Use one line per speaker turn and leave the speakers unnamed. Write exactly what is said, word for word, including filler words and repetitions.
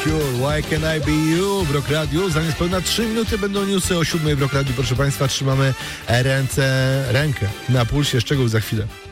Cure, Why Can I Be You w Rock Radio. Za niespełna trzy minuty będą newsy o siódmej w Rock Radio. Proszę Państwa, trzymamy ręce, rękę na pulsie. Szczegół za chwilę.